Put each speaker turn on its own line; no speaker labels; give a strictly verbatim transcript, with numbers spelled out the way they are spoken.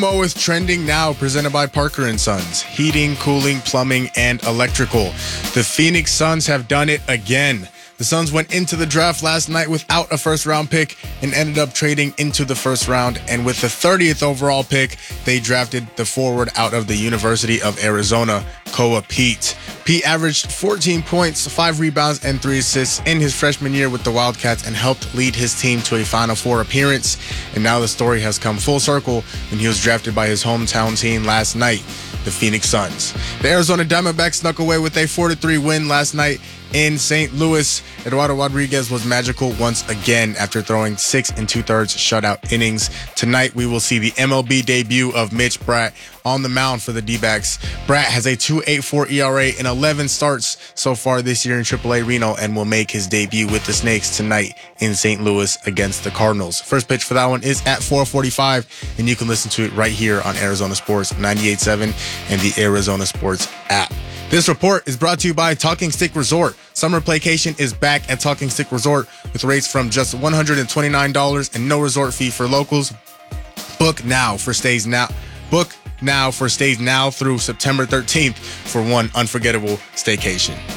Mo is trending now, presented by Parker and Sons. Heating, cooling, plumbing, and electrical. The Phoenix Suns have done it again. The Suns went into the draft last night without a first-round pick and ended up trading into the first round. And with the thirtieth overall pick, they drafted the forward out of the University of Arizona, Koa Pete. Pete averaged fourteen points, five rebounds, and three assists in his freshman year with the Wildcats and helped lead his team to a Final Four appearance. And now the story has come full circle when he was drafted by his hometown team last night, the Phoenix Suns. The Arizona Diamondbacks snuck away with a four to three win last night in Saint Louis. Eduardo Rodriguez was magical once again after throwing six and two-thirds shutout innings. Tonight, we will see the M L B debut of Mitch Bratt on the mound for the D-backs. Bratt has a two point eight four E R A in eleven starts so far this year in triple A Reno and will make his debut with the Snakes tonight in Saint Louis against the Cardinals. First pitch for that one is at four forty-five, and you can listen to it right here on Arizona Sports ninety-eight point seven and the Arizona Sports app. This report is brought to you by Talking Stick Resort. Summer Playcation is back at Talking Stick Resort with rates from just one hundred twenty-nine dollars and no resort fee for locals. Book now for stays now. Book now for stays now through September thirteenth for one unforgettable staycation.